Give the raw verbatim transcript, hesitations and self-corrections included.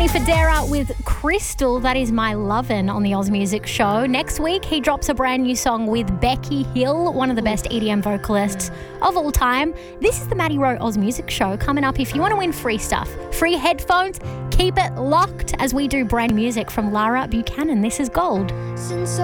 Kenny Federa with Crystal. That is My Lovin' on the Oz Music Show. Next week, he drops a brand new song with Becky Hill, one of the best E D M vocalists of all time. This is the Maddie Rowe Oz Music Show. Coming up, if you want to win free stuff, free headphones, keep it locked as we do brand new music from Lara Buchanan. This is Gold. Since